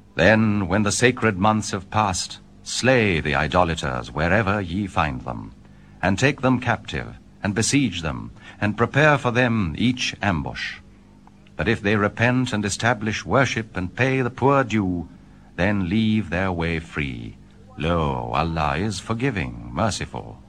Then, when the sacred months have passed, slay the idolaters wherever ye find them, and take them captive, and besiege them, and prepare for them each ambush. But if they repent and establish worship and pay the poor due, then leave their way free. Lo, Allah is forgiving, merciful.